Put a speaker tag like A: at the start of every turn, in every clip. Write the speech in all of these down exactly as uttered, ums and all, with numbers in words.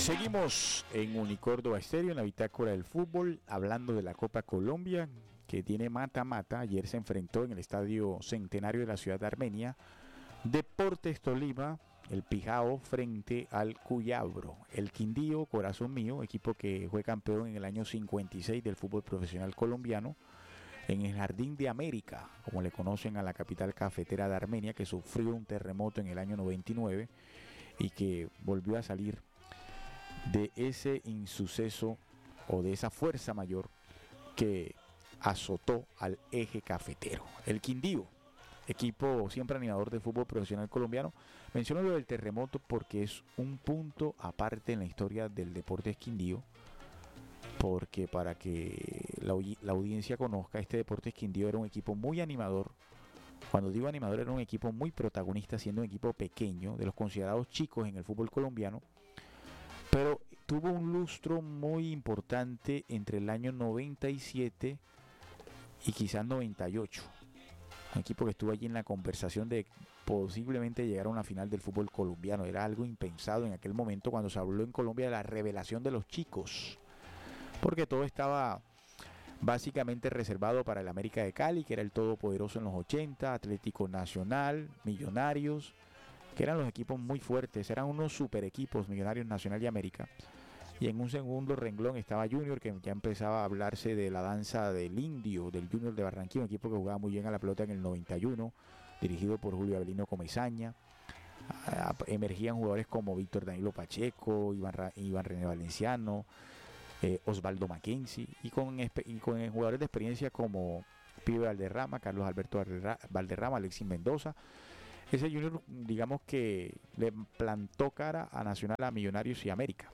A: Seguimos en Unicórdoba Estéreo, en la bitácora del fútbol, hablando de la Copa Colombia, que tiene mata-mata. Ayer se enfrentó en el Estadio Centenario de la ciudad de Armenia, Deportes Tolima, el Pijao frente al Cuyabro. El Quindío, corazón mío, equipo que fue campeón en el año cincuenta y seis del fútbol profesional colombiano, en el Jardín de América, como le conocen a la capital cafetera de Armenia, que sufrió un terremoto en el año noventa y nueve y que volvió a salir de ese insuceso o de esa fuerza mayor que azotó al eje cafetero. El Quindío, equipo siempre animador del fútbol profesional colombiano. Menciono lo del terremoto porque es un punto aparte en la historia del Deportes Quindío, porque para que la, la audiencia conozca, este Deportes Quindío era un equipo muy animador. Cuando digo animador, era un equipo muy protagonista, siendo un equipo pequeño, de los considerados chicos en el fútbol colombiano, pero tuvo un lustro muy importante entre el año noventa y siete y quizás noventa y ocho. Un equipo que estuvo allí en la conversación de posiblemente llegar a una final del fútbol colombiano. Era algo impensado en aquel momento cuando se habló en Colombia de la revelación de los chicos, porque todo estaba básicamente reservado para el América de Cali, que era el todopoderoso en los ochenta, Atlético Nacional, Millonarios, que eran los equipos muy fuertes, eran unos super equipos, Millonarios, Nacional y América. Y en un segundo renglón estaba Junior, que ya empezaba a hablarse de la danza del indio, del Junior de Barranquilla, un equipo que jugaba muy bien a la pelota en el noventa y uno, dirigido por Julio Avelino Comesaña. Emergían jugadores como Víctor Danilo Pacheco, Iván, Ra Iván René Valenciano, eh, Osvaldo Mackenzie, y con, y con jugadores de experiencia como Pibe Valderrama, Carlos Alberto Valderrama, Alexis Mendoza. Ese Junior, digamos que le plantó cara a Nacional, a Millonarios y América,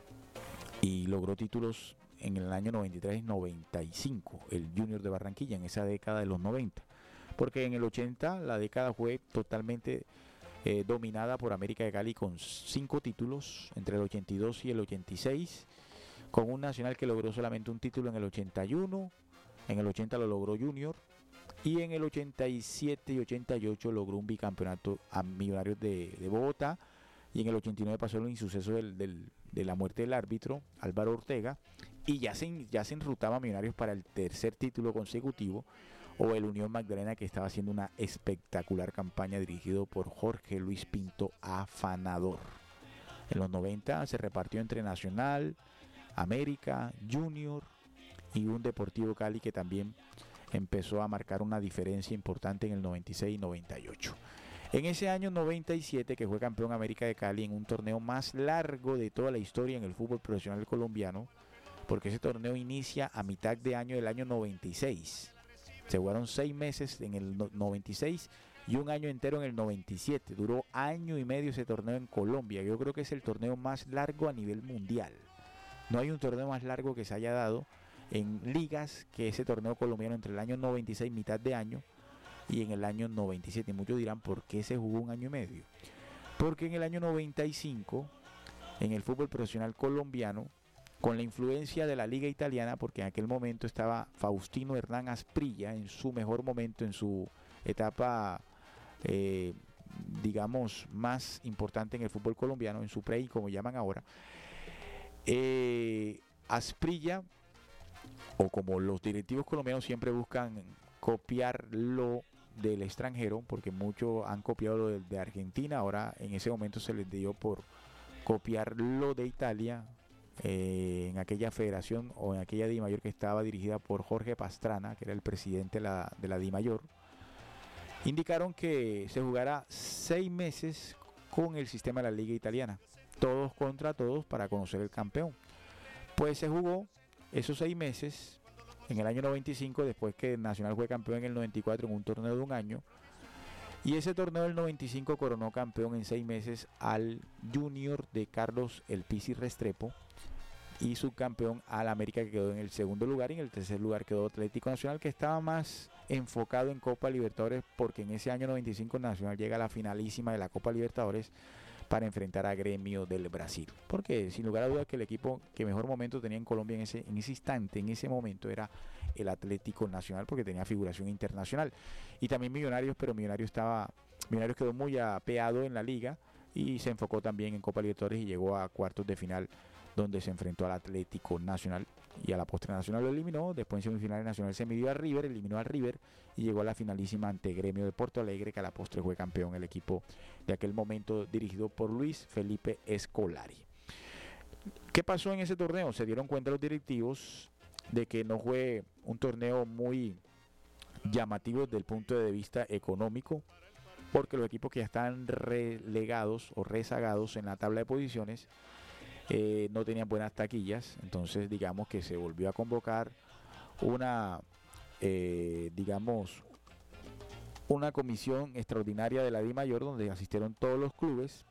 A: y logró títulos en el año noventa y tres noventa y cinco, el Junior de Barranquilla, en esa década de los noventa, porque en el ochenta la década fue totalmente eh, dominada por América de Cali, con cinco títulos entre el ochenta y dos y el ochenta y seis, con un Nacional que logró solamente un título en el ochenta y uno, en el ochenta lo logró Junior, y en el ochenta y siete y ochenta y ocho logró un bicampeonato a Millonarios de, de Bogotá, y en el ochenta y nueve pasó el insuceso del, del, de la muerte del árbitro Álvaro Ortega, y ya se, ya se enrutaba a Millonarios para el tercer título consecutivo, o el Unión Magdalena, que estaba haciendo una espectacular campaña dirigido por Jorge Luis Pinto Afanador. En los noventa se repartió entre Nacional, América, Junior y un Deportivo Cali que también empezó a marcar una diferencia importante en el noventa y seis y noventa y ocho. En ese año noventa y siete, que fue campeón América de Cali en un torneo más largo de toda la historia en el fútbol profesional colombiano, porque ese torneo inicia a mitad de año del año noventa y seis. Se jugaron seis meses en el noventa y seis y un año entero en el noventa y siete. Duró año y medio ese torneo en Colombia. Yo creo que es el torneo más largo a nivel mundial. No hay un torneo más largo que se haya dado en ligas que ese torneo colombiano entre el año noventa y seis, mitad de año, y en el año noventa y siete. Y muchos dirán, ¿por qué se jugó un año y medio? Porque en el año noventa y cinco, en el fútbol profesional colombiano, con la influencia de la liga italiana, porque en aquel momento estaba Faustino Hernán Asprilla en su mejor momento, en su etapa, eh, digamos, más importante en el fútbol colombiano, en su prey, como llaman ahora, eh, Asprilla, o como los directivos colombianos siempre buscan copiar lo del extranjero, porque muchos han copiado lo de, de Argentina, ahora en ese momento se les dio por copiar lo de Italia, eh, en aquella federación o en aquella DIMAYOR que estaba dirigida por Jorge Pastrana, que era el presidente de la, de la DIMAYOR. Indicaron que se jugara seis meses con el sistema de la liga italiana, todos contra todos, para conocer el campeón. Pues se jugó esos seis meses en el año noventa y cinco, después que Nacional fue campeón en el noventa y cuatro en un torneo de un año, y ese torneo del noventa y cinco coronó campeón en seis meses al Junior de Carlos El Pizzi Restrepo, y subcampeón al América, que quedó en el segundo lugar, y en el tercer lugar quedó Atlético Nacional, que estaba más enfocado en Copa Libertadores, porque en ese año noventa y cinco Nacional llega a la finalísima de la Copa Libertadores para enfrentar a Gremio del Brasil, porque sin lugar a dudas que el equipo que mejor momento tenía en Colombia en ese, en ese instante, en ese momento, era el Atlético Nacional, porque tenía figuración internacional, y también Millonarios, pero Millonarios estaba Millonarios quedó muy apeado en la liga, y se enfocó también en Copa Libertadores y llegó a cuartos de final, donde se enfrentó al Atlético Nacional y a la postre Nacional lo eliminó. Después en semifinales Nacional se midió a River, eliminó a River y llegó a la finalísima ante Gremio de Porto Alegre, que a la postre fue campeón el equipo de aquel momento dirigido por Luis Felipe Scolari. ¿Qué pasó en ese torneo? Se dieron cuenta los directivos de que no fue un torneo muy llamativo desde el punto de vista económico, porque los equipos que ya están relegados o rezagados en la tabla de posiciones eh, no tenían buenas taquillas. Entonces digamos que se volvió a convocar una eh, digamos una comisión extraordinaria de la DIMAYOR, donde asistieron todos los clubes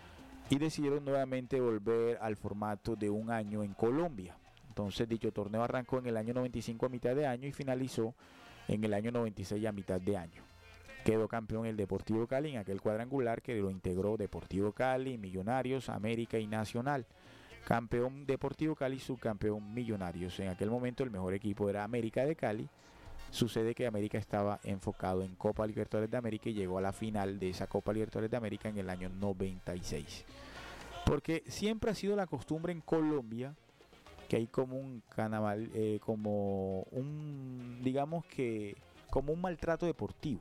A: y decidieron nuevamente volver al formato de un año en Colombia. Entonces dicho torneo arrancó en el año noventa y cinco a mitad de año y finalizó en el año noventa y seis a mitad de año. Quedó campeón el Deportivo Cali en aquel cuadrangular que lo integró Deportivo Cali, Millonarios, América y Nacional. Campeón Deportivo Cali, subcampeón Millonarios. En aquel momento el mejor equipo era América de Cali. Sucede que América estaba enfocado en Copa Libertadores de América y llegó a la final de esa Copa Libertadores de América en el año noventa y seis. Porque siempre ha sido la costumbre en Colombia que hay como un carnaval, eh, como un, digamos que, como un maltrato deportivo,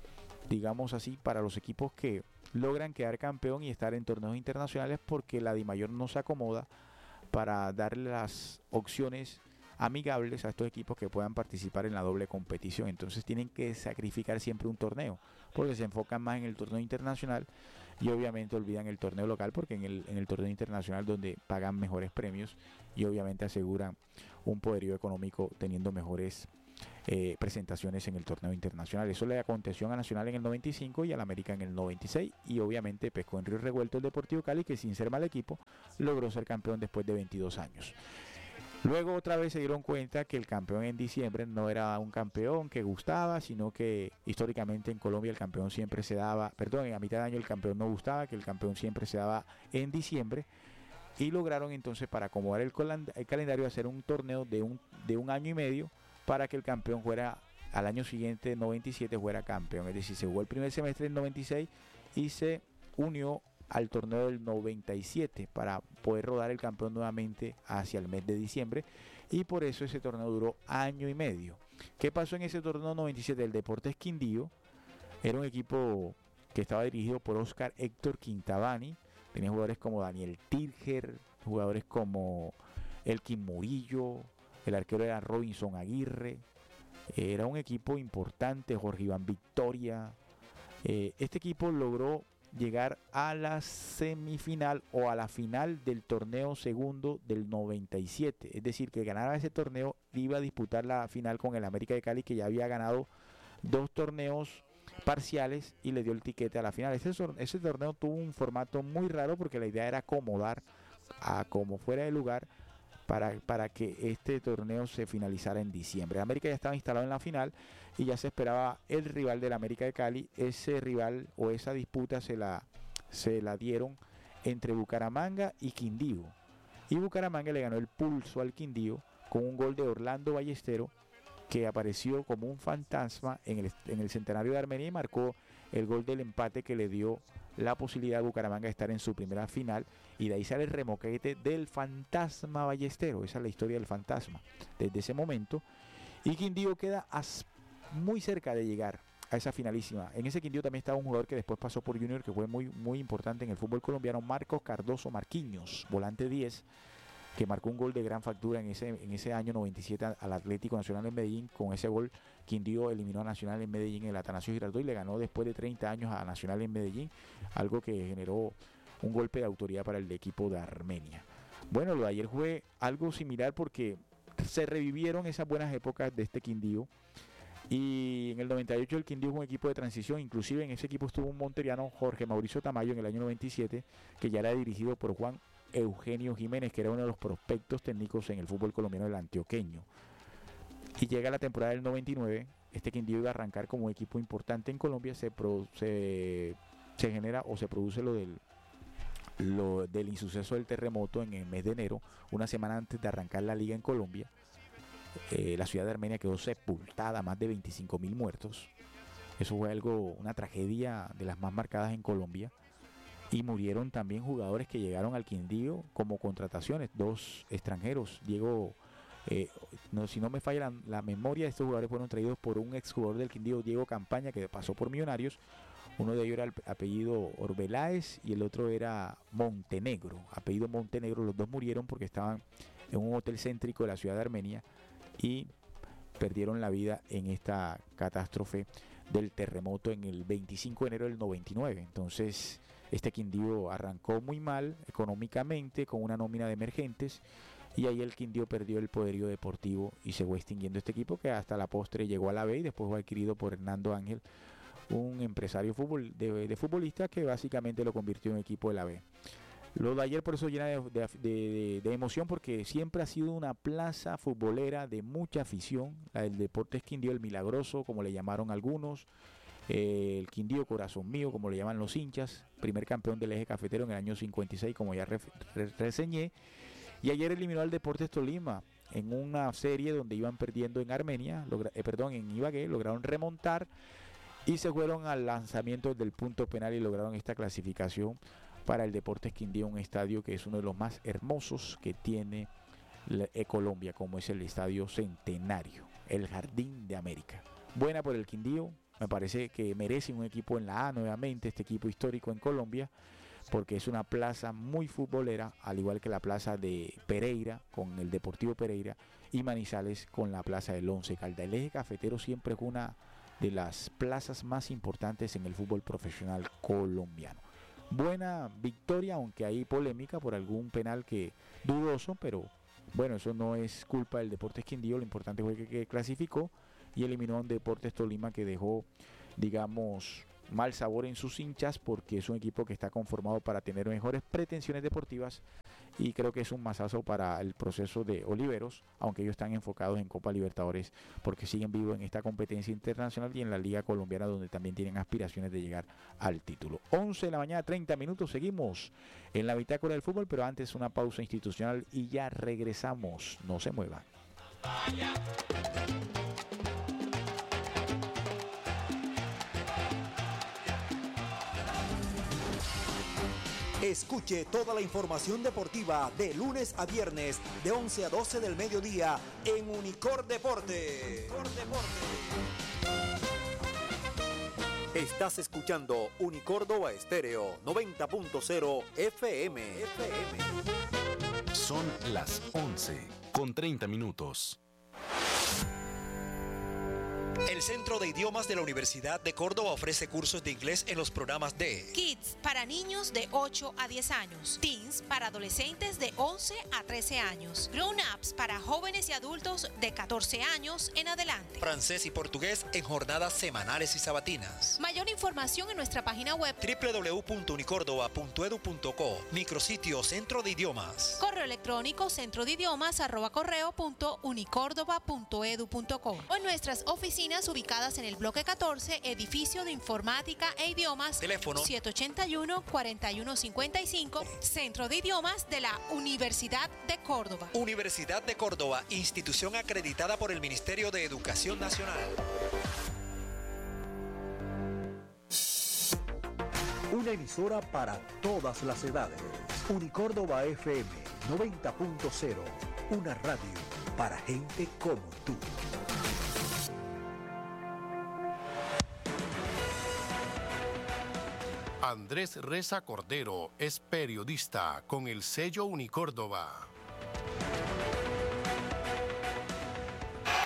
A: digamos así, para los equipos que logran quedar campeón y estar en torneos internacionales, porque la DIMAYOR no se acomoda para darle las opciones amigables a estos equipos que puedan participar en la doble competición. Entonces tienen que sacrificar siempre un torneo, porque se enfocan más en el torneo internacional y obviamente olvidan el torneo local, porque en el, en el torneo internacional donde pagan mejores premios y obviamente aseguran un poderío económico teniendo mejores eh, presentaciones en el torneo internacional. Eso le aconteció a Nacional en el noventa y cinco y al América en el noventa y seis, y obviamente pescó en Río Revuelto el Deportivo Cali, que sin ser mal equipo logró ser campeón después de veintidós años. Luego otra vez se dieron cuenta que el campeón en diciembre no era un campeón que gustaba, sino que históricamente en Colombia el campeón siempre se daba, perdón, a mitad de año el campeón no gustaba, que el campeón siempre se daba en diciembre, y lograron entonces, para acomodar el, el calendario, hacer un torneo de un, de un año y medio para que el campeón fuera al año siguiente, noventa y siete, fuera campeón. Es decir, se jugó el primer semestre del noventa y seis y se unió al torneo del noventa y siete para poder rodar el campeón nuevamente hacia el mes de diciembre, y por eso ese torneo duró año y medio. ¿Qué pasó en ese torneo noventa y siete? El Deportes Quindío era un equipo que estaba dirigido por Oscar Héctor Quintabani, tenía jugadores como Daniel Tirger, jugadores como Elkin Murillo, el arquero era Robinson Aguirre, era un equipo importante, Jorge Iván Victoria. Eh, este equipo logró llegar a la semifinal o a la final del torneo segundo del noventa y siete, es decir, que ganara ese torneo iba a disputar la final con el América de Cali, que ya había ganado dos torneos parciales y le dio el tiquete a la final. Ese, ese torneo tuvo un formato muy raro, porque la idea era acomodar a como fuera de lugar para, para que este torneo se finalizara en diciembre. América ya estaba instalado en la final y ya se esperaba el rival del América de Cali. Ese rival o esa disputa se la, se la dieron entre Bucaramanga y Quindío, y Bucaramanga le ganó el pulso al Quindío con un gol de Orlando Ballestero, que apareció como un fantasma en el, en el centenario de Armenia y marcó el gol del empate que le dio la posibilidad a Bucaramanga de estar en su primera final, y de ahí sale el remoquete del fantasma Ballestero. Esa es la historia del fantasma desde ese momento, y Quindío queda muy cerca de llegar a esa finalísima. En ese Quindío también estaba un jugador que después pasó por Junior, que fue muy, muy importante en el fútbol colombiano, Marcos Cardoso Marquinhos, volante diez, que marcó un gol de gran factura en ese, en ese año noventa y siete al Atlético Nacional en Medellín. Con ese gol Quindío eliminó a Nacional en Medellín en el Atanasio Girardot y le ganó después de treinta años a Nacional en Medellín, algo que generó un golpe de autoridad para el equipo de Armenia. Bueno, lo de ayer fue algo similar, porque se revivieron esas buenas épocas de este Quindío, y en el noventa y ocho el Quindío fue un equipo de transición. Inclusive en ese equipo estuvo un monteriano, Jorge Mauricio Tamayo, en el año noventa y siete, que ya era dirigido por Juan Eugenio Jiménez, que era uno de los prospectos técnicos en el fútbol colombiano del antioqueño. Y llega la temporada del noventa y nueve, este Quindío iba a arrancar como equipo importante en Colombia. Se, pro, se, se genera o se produce lo del, lo del insuceso del terremoto en el mes de enero, una semana antes de arrancar la liga en Colombia. Eh, la ciudad de Armenia quedó sepultada, más de veinticinco mil muertos. Eso fue algo, una tragedia de las más marcadas en Colombia. y murieron también jugadores que llegaron al Quindío como contrataciones, dos extranjeros. Diego, eh, no, si no me falla la, la memoria, estos jugadores fueron traídos por un exjugador del Quindío, Diego Campaña, que pasó por Millonarios. Uno de ellos era el apellido Orbeláez y el otro era Montenegro, apellido Montenegro. Los dos murieron porque estaban en un hotel céntrico de la ciudad de Armenia y perdieron la vida en esta catástrofe del terremoto en el veinticinco de enero del noventa y nueve. Entonces este Quindío arrancó muy mal económicamente con una nómina de emergentes y ahí el Quindío perdió el poderío deportivo y se fue extinguiendo este equipo, que hasta la postre llegó a la B y después fue adquirido por Hernando Ángel, un empresario fútbol, de, de futbolista que básicamente lo convirtió en equipo de la B. Lo de ayer por eso llena de, de, de, de emoción, porque siempre ha sido una plaza futbolera de mucha afición, la del Deportes Quindío, el Milagroso, como le llamaron algunos, eh, el Quindío Corazón Mío, como le llaman los hinchas, primer campeón del eje cafetero en el año cincuenta y seis, como ya re, re, reseñé, y ayer eliminó al Deportes Tolima en una serie donde iban perdiendo en Armenia, logra, eh, perdón, en Ibagué, lograron remontar y se fueron al lanzamiento del punto penal y lograron esta clasificación para el Deportes Quindío, un estadio que es uno de los más hermosos que tiene la, eh, Colombia, como es el Estadio Centenario, el Jardín de América. Buena por el Quindío, me parece que merece un equipo en la A nuevamente, este equipo histórico en Colombia, porque es una plaza muy futbolera, al igual que la plaza de Pereira con el Deportivo Pereira y Manizales con la plaza del Once Caldas. El eje cafetero siempre es una de las plazas más importantes en el fútbol profesional colombiano. Buena victoria, aunque hay polémica por algún penal que dudoso, pero bueno, eso no es culpa del Deportes Quindío. Lo importante fue que, que clasificó y eliminó a un Deportes Tolima que dejó, digamos, mal sabor en sus hinchas, porque es un equipo que está conformado para tener mejores pretensiones deportivas, y creo que es un mazazo para el proceso de Oliveros, aunque ellos están enfocados en Copa Libertadores porque siguen vivos en esta competencia internacional y en la Liga Colombiana, donde también tienen aspiraciones de llegar al título. once de la mañana, treinta minutos, seguimos en la bitácora del fútbol, pero antes una pausa institucional y ya regresamos, no se muevan.
B: Escuche toda la información deportiva de lunes a viernes de once a doce del mediodía en Unicor Deporte. Unicor Deporte. Estás escuchando Unicórdoba Estéreo noventa punto cero F M. F M.
C: Son las once con treinta minutos.
B: El Centro de Idiomas de la Universidad de Córdoba ofrece cursos de inglés en los programas de
D: Kids para niños de ocho a diez años, Teens para adolescentes de once a trece años, Grown Ups para jóvenes y adultos de catorce años en adelante,
B: francés y portugués en jornadas semanales y sabatinas.
D: Mayor información en nuestra página web
B: doble u doble u doble u punto unicórdoba punto edu punto co, micrositio Centro de Idiomas.
D: Correo electrónico centro de idiomas arroba correo punto unicórdoba punto edu punto co o en nuestras oficinas ubicadas en el bloque catorce, edificio de informática e idiomas,
B: teléfono
D: siete ochenta y uno, cuarenta y uno cincuenta y cinco, Centro de Idiomas de la Universidad de Córdoba.
B: Universidad de Córdoba, institución acreditada por el Ministerio de Educación Nacional. Una emisora para todas las edades. Unicórdoba F M noventa punto cero, una radio para gente como tú.
C: Andrés Reza Cordero es periodista con el sello Unicórdoba.